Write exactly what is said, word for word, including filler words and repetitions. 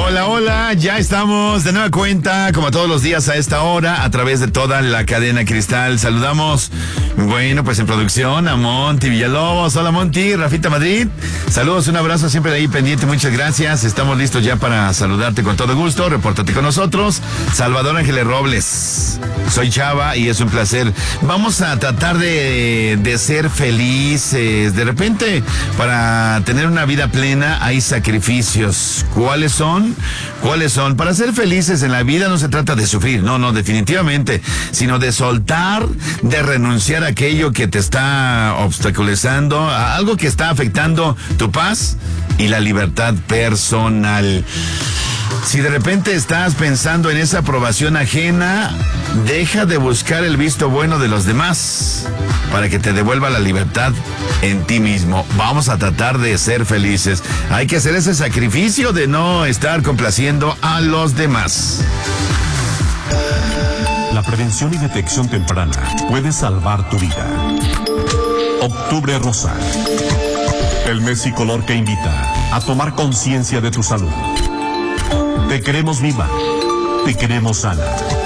Hola, hola, ya estamos de nueva cuenta, como todos los días a esta hora, a través de toda la cadena Cristal. Saludamos, bueno, pues en producción a Monty Villalobos. Hola Monty, Rafita Madrid. Saludos, un abrazo siempre de ahí pendiente, muchas gracias. Estamos listos ya para saludarte con todo gusto. Repórtate con nosotros. Salvador Ángeles Robles. Soy Chava y es un placer. Vamos a tratar de, de ser felices. De repente, para tener una vida plena hay sacrificios. ¿Cuáles son? ¿Cuáles son? Para ser felices en la vida no se trata de sufrir, no, no, definitivamente, sino de soltar, de renunciar a aquello que te está obstaculizando, a algo que está afectando tu paz y la libertad personal. Si de repente estás pensando en esa aprobación ajena, deja de buscar el visto bueno de los demás para que te devuelva la libertad en ti mismo. Vamos a tratar de ser felices. Hay que hacer ese sacrificio de no estar complaciendo a los demás. La prevención y detección temprana puede salvar tu vida. Octubre Rosa. El mes y color que invita a tomar conciencia de tu salud. Te queremos viva, te queremos sana.